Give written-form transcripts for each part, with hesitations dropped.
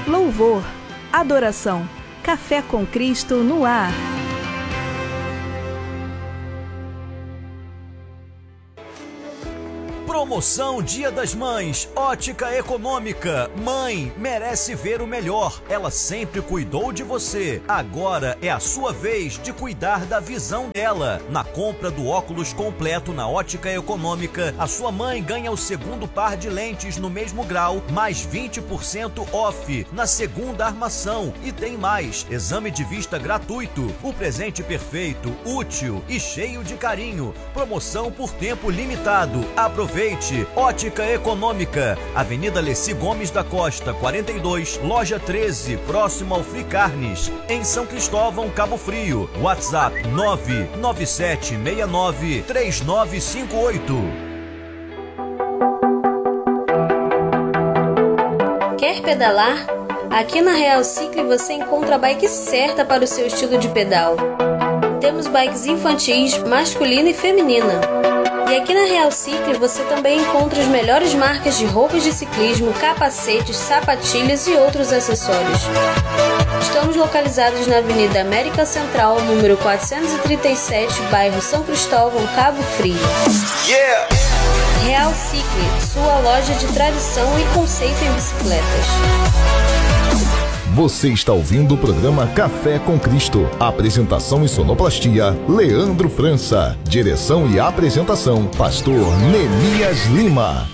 Louvor, adoração, Café com Cristo no ar. Promoção Dia das Mães, Ótica Econômica. Mãe merece ver o melhor. Ela sempre cuidou de você. Agora é a sua vez de cuidar da visão dela. Na compra do óculos completo na Ótica Econômica, a sua mãe ganha o segundo par de lentes no mesmo grau, mais 20% off na segunda armação. E tem mais, exame de vista gratuito. O presente perfeito, útil e cheio de carinho. Promoção por tempo limitado. Aproveite. Ótica Econômica, Avenida Leci Gomes da Costa, 42, Loja 13, próximo ao Free Carnes, em São Cristóvão, Cabo Frio. WhatsApp 997693958. Quer pedalar? Aqui na Real Cycle você encontra a bike certa para o seu estilo de pedal. Temos bikes infantis, masculina e feminina. E aqui na Real Cycle você também encontra as melhores marcas de roupas de ciclismo, capacetes, sapatilhas e outros acessórios. Estamos localizados na Avenida América Central, número 437, bairro São Cristóvão, Cabo Frio. Yeah! Real Cycle, sua loja de tradição e conceito em bicicletas. Você está ouvindo o programa Café com Cristo. Apresentação e sonoplastia, Leandro França. Direção e apresentação, Pastor Neemias Lima.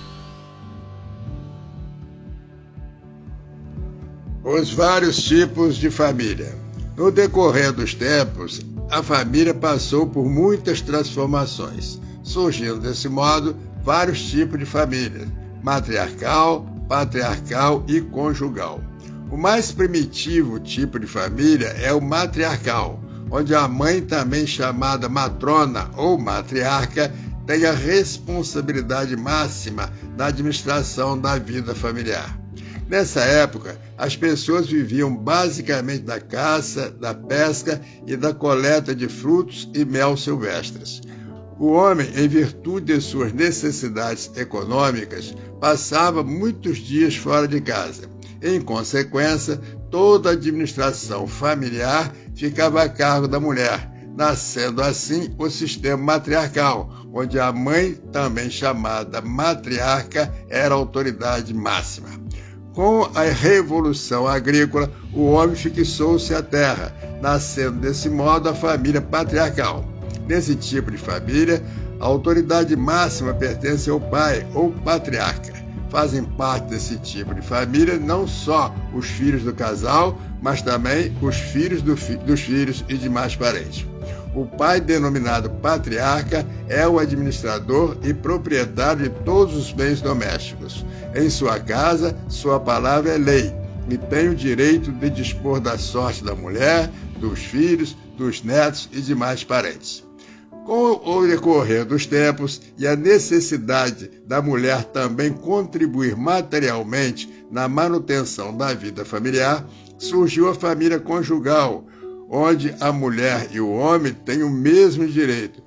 Os vários tipos de família. No decorrer dos tempos, a família passou por muitas transformações, surgindo desse modo vários tipos de família: matriarcal, patriarcal e conjugal. O mais primitivo tipo de família é o matriarcal, onde a mãe, também chamada matrona ou matriarca, tem a responsabilidade máxima na administração da vida familiar. Nessa época, as pessoas viviam basicamente da caça, da pesca e da coleta de frutos e mel silvestres. O homem, em virtude de suas necessidades econômicas, passava muitos dias fora de casa. Em consequência, toda a administração familiar ficava a cargo da mulher, nascendo assim o sistema matriarcal, onde a mãe, também chamada matriarca, era a autoridade máxima. Com a revolução agrícola, o homem fixou-se à terra, nascendo desse modo a família patriarcal. Nesse tipo de família, a autoridade máxima pertence ao pai ou patriarca. Fazem parte desse tipo de família não só os filhos do casal, mas também os filhos dos filhos e demais parentes. O pai, denominado patriarca, é o administrador e proprietário de todos os bens domésticos. Em sua casa, sua palavra é lei e tem o direito de dispor da sorte da mulher, dos filhos, dos netos e demais parentes. Com o decorrer dos tempos e a necessidade da mulher também contribuir materialmente na manutenção da vida familiar, surgiu a família conjugal, onde a mulher e o homem têm os mesmos direitos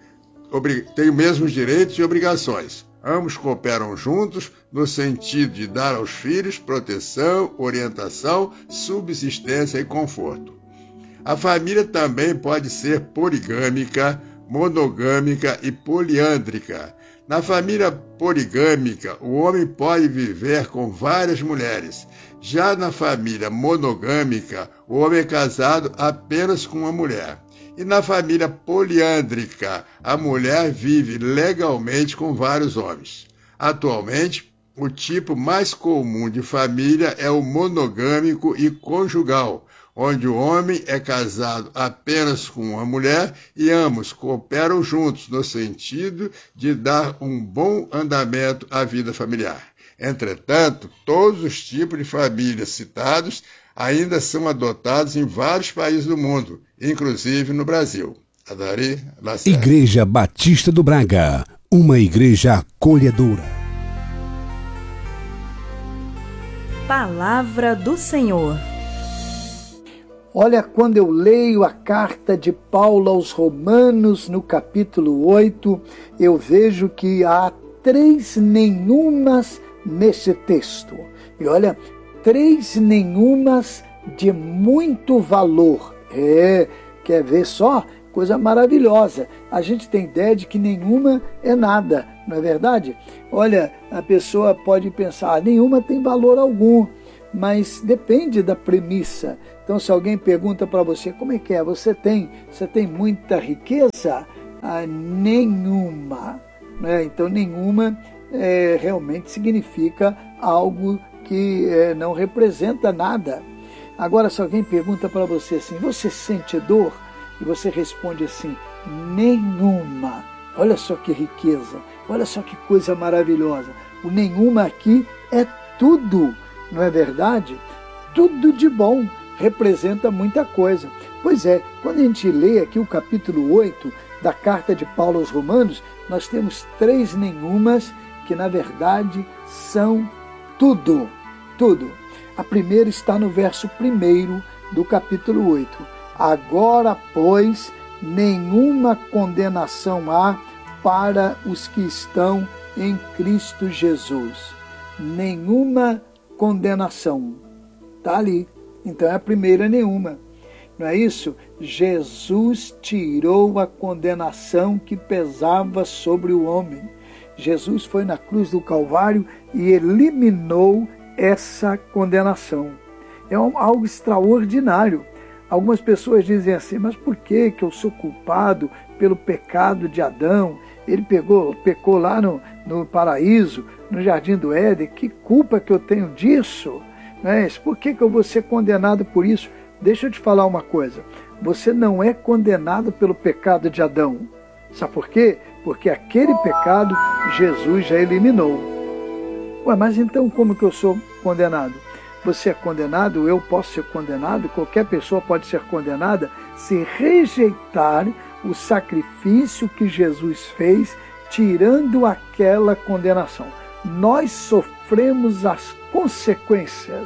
e obrigações. Ambos cooperam juntos no sentido de dar aos filhos proteção, orientação, subsistência e conforto. A família também pode ser poligâmica, monogâmica e poliândrica. Na família poligâmica, o homem pode viver com várias mulheres. Já na família monogâmica, o homem é casado apenas com uma mulher. E na família poliândrica, a mulher vive legalmente com vários homens. Atualmente, o tipo mais comum de família é o monogâmico e conjugal, onde o homem é casado apenas com uma mulher e ambos cooperam juntos no sentido de dar um bom andamento à vida familiar. Entretanto, todos os tipos de famílias citados ainda são adotados em vários países do mundo, inclusive no Brasil. Igreja Batista do Braga, uma igreja acolhedora. Palavra do Senhor. Olha, quando eu leio a carta de Paulo aos Romanos, no capítulo 8, eu vejo que há 3 nenhumas nesse texto. E olha, 3 nenhumas de muito valor. Quer ver só? Coisa maravilhosa. A gente tem ideia de que nenhuma é nada, não é verdade? Olha, a pessoa pode pensar, nenhuma tem valor algum, mas depende da premissa. Então, se alguém pergunta para você, como é que é? Você tem muita riqueza? Nenhuma. Né? Então, nenhuma realmente significa algo que não representa nada. Agora, se alguém pergunta para você assim, você sente dor? E você responde assim, nenhuma. Olha só que riqueza, olha só que coisa maravilhosa. O nenhuma aqui é tudo, não é verdade? Tudo de bom, representa muita coisa. Pois é, quando a gente lê aqui o capítulo 8 da carta de Paulo aos Romanos, nós temos 3 nenhumas que na verdade são tudo, tudo. A primeira está no verso 1 do capítulo 8. Agora, pois, nenhuma condenação há para os que estão em Cristo Jesus. Nenhuma condenação. Está ali. Então é a primeira nenhuma. Não é isso? Jesus tirou a condenação que pesava sobre o homem. Jesus foi na cruz do Calvário e eliminou essa condenação. É algo extraordinário. Algumas pessoas dizem assim, mas por que eu sou culpado pelo pecado de Adão? Ele pecou lá no paraíso, no jardim do Éden, que culpa que eu tenho disso? Por que eu vou ser condenado por isso? Deixa eu te falar uma coisa, você não é condenado pelo pecado de Adão. Sabe por quê? Porque aquele pecado Jesus já eliminou. Mas então como que eu sou condenado? Você é condenado, eu posso ser condenado, qualquer pessoa pode ser condenada se rejeitar o sacrifício que Jesus fez, tirando aquela condenação. Nós sofremos as consequências.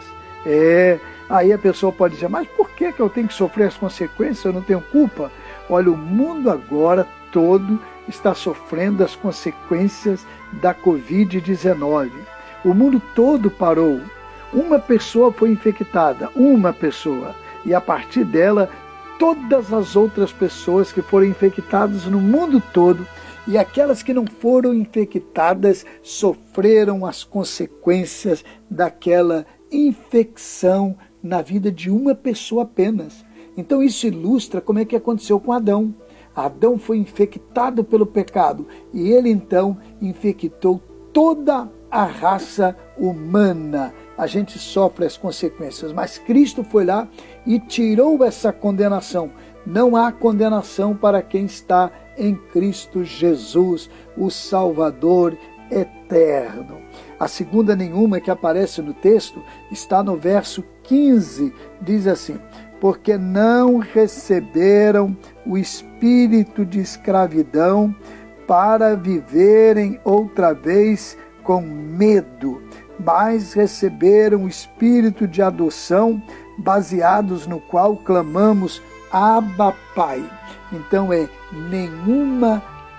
Aí a pessoa pode dizer, mas por que eu tenho que sofrer as consequências? Eu não tenho culpa. Olha, o mundo agora todo está sofrendo as consequências da Covid-19. O mundo todo parou. Uma pessoa foi infectada, uma pessoa, e a partir dela, todas as outras pessoas que foram infectadas no mundo todo, e aquelas que não foram infectadas sofreram as consequências daquela infecção na vida de uma pessoa apenas. Então isso ilustra como é que aconteceu com Adão. Adão foi infectado pelo pecado, e ele então infectou toda a raça humana. A gente sofre as consequências, mas Cristo foi lá e tirou essa condenação. Não há condenação para quem está em Cristo Jesus, o Salvador eterno. A segunda nenhuma que aparece no texto está no verso 15, diz assim, porque não receberam o espírito de escravidão para viverem outra vez com medo, mas receberam o espírito de adoção, baseados no qual clamamos, Abba, Pai. Então é nenhuma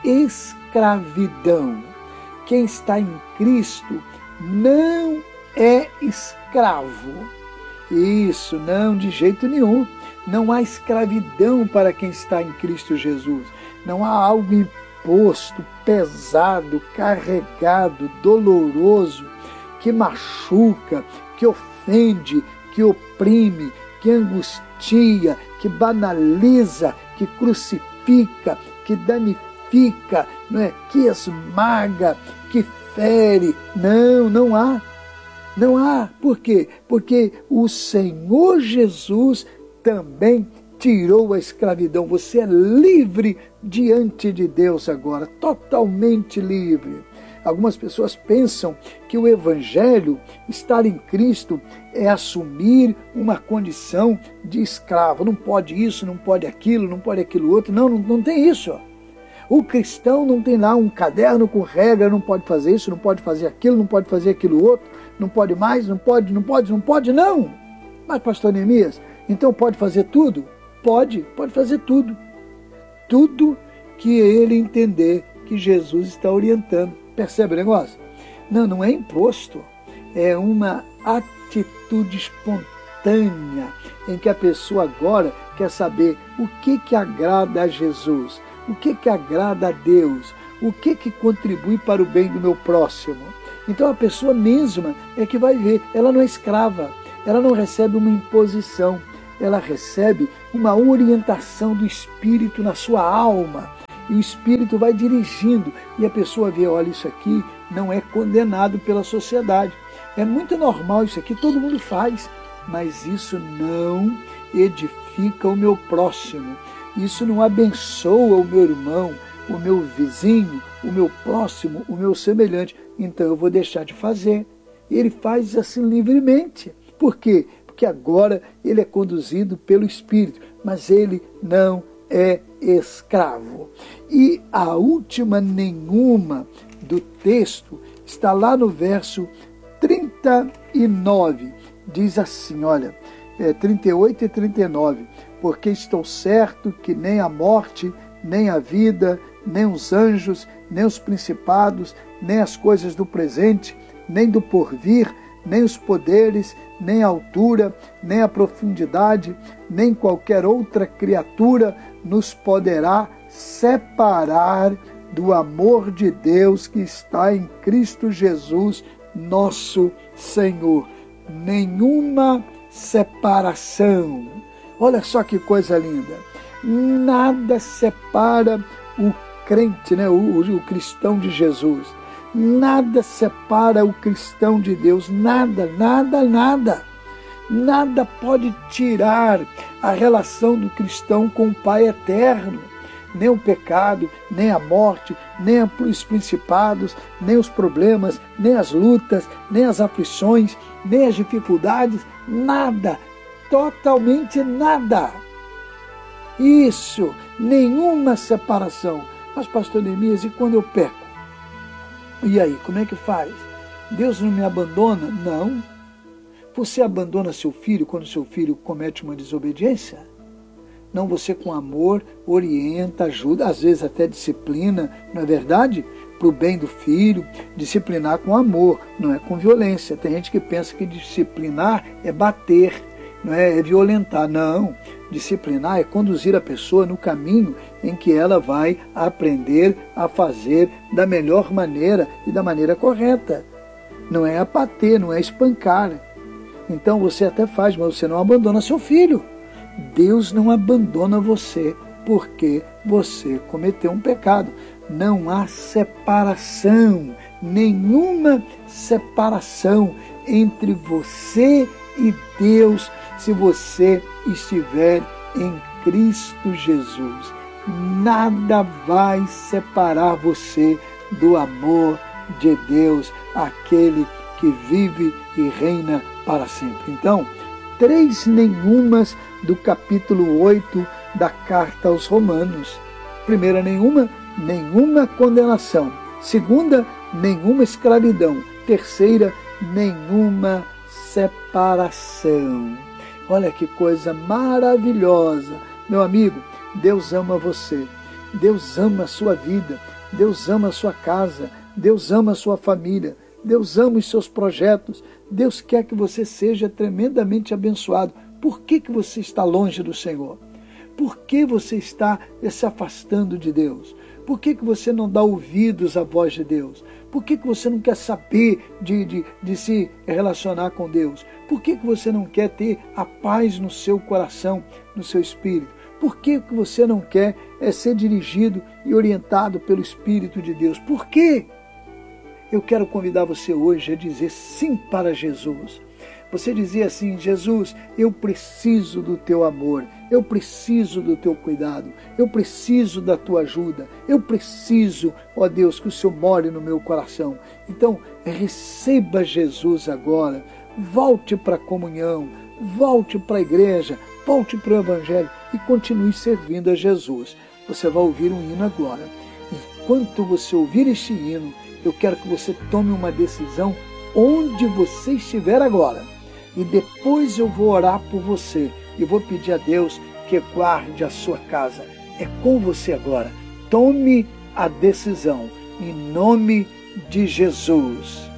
escravidão. Quem está em Cristo não é escravo. Isso, não, de jeito nenhum. Não há escravidão para quem está em Cristo Jesus. Não há algo imposto, pesado, carregado, doloroso, que machuca, que ofende, que oprime, que angustia, que banaliza, que crucifica, que danifica, que esmaga, que fere. Não há. Não há. Por quê? Porque o Senhor Jesus também tirou a escravidão. Você é livre diante de Deus agora, totalmente livre. Algumas pessoas pensam que o Evangelho, estar em Cristo, é assumir uma condição de escravo. Não pode isso, não pode aquilo, não pode aquilo outro. Não tem isso. O cristão não tem lá um caderno com regra, não pode fazer isso, não pode fazer aquilo, não pode fazer aquilo outro, não pode mais, não pode, não. Mas, pastor Neemias, então pode fazer tudo? Pode fazer tudo. Tudo que ele entender que Jesus está orientando. Percebe o negócio? Não é imposto. É uma atitude espontânea, em que a pessoa agora quer saber o que agrada a Jesus, o que agrada a Deus, o que contribui para o bem do meu próximo. Então a pessoa mesma é que vai ver, ela não é escrava, ela não recebe uma imposição, ela recebe uma orientação do Espírito na sua alma, e o Espírito vai dirigindo, e a pessoa vê, olha, isso aqui não é condenado pela sociedade, é muito normal isso aqui, todo mundo faz, mas isso não edifica o meu próximo, isso não abençoa o meu irmão, o meu vizinho, o meu próximo, o meu semelhante, então eu vou deixar de fazer. Ele faz assim livremente. Por quê? Porque agora ele é conduzido pelo Espírito, mas ele não é escravo. E a última nenhuma do texto está lá no verso 39. Diz assim, olha, 38 e 39. Porque estou certo que nem a morte, nem a vida, nem os anjos, nem os principados, nem as coisas do presente, nem do porvir, nem os poderes, nem a altura, nem a profundidade, nem qualquer outra criatura nos poderá separar do amor de Deus que está em Cristo Jesus, nosso Senhor. Nenhuma separação. Olha só que coisa linda. Nada separa o crente, né? o cristão de Jesus. Nada separa o cristão de Deus. Nada, nada, nada. Nada pode tirar a relação do cristão com o Pai eterno. Nem o pecado, nem a morte, nem os principados, nem os problemas, nem as lutas, nem as aflições, nem as dificuldades. Nada. Totalmente nada. Isso, nenhuma separação. Mas, pastor Neemias, e quando eu peco? E aí, como é que faz? Deus não me abandona? Não. Você abandona seu filho quando seu filho comete uma desobediência? Não, você com amor orienta, ajuda, às vezes até disciplina, não é verdade? Para o bem do filho, disciplinar com amor, não é com violência. Tem gente que pensa que disciplinar é bater, não é violentar. Não, disciplinar é conduzir a pessoa no caminho em que ela vai aprender a fazer da melhor maneira e da maneira correta. Não é bater, não é espancar. Então você até faz, mas você não abandona seu filho. Deus não abandona você porque você cometeu um pecado. Não há separação, nenhuma separação entre você e Deus se você estiver em Cristo Jesus. Nada vai separar você do amor de Deus, aquele que vive e reina para sempre. Então, 3 nenhumas do capítulo 8 da carta aos Romanos. Primeira nenhuma, nenhuma condenação. Segunda, nenhuma escravidão. Terceira, nenhuma separação. Olha que coisa maravilhosa. Meu amigo, Deus ama você. Deus ama a sua vida. Deus ama a sua casa. Deus ama a sua família. Deus ama os seus projetos. Deus quer que você seja tremendamente abençoado. Por que você está longe do Senhor? Por que você está se afastando de Deus? Por que você não dá ouvidos à voz de Deus? Por que você não quer saber de se relacionar com Deus? Por que você não quer ter a paz no seu coração, no seu espírito? Por que você não quer ser dirigido e orientado pelo Espírito de Deus? Por quê? Eu quero convidar você hoje a dizer sim para Jesus. Você dizia assim: Jesus, eu preciso do teu amor, eu preciso do teu cuidado, eu preciso da tua ajuda, eu preciso, ó Deus, que o Senhor more no meu coração. Então, receba Jesus agora, volte para a comunhão, volte para a igreja, volte para o Evangelho e continue servindo a Jesus. Você vai ouvir um hino agora. Enquanto você ouvir este hino, eu quero que você tome uma decisão onde você estiver agora. E depois eu vou orar por você e vou pedir a Deus que guarde a sua casa. É com você agora. Tome a decisão em nome de Jesus.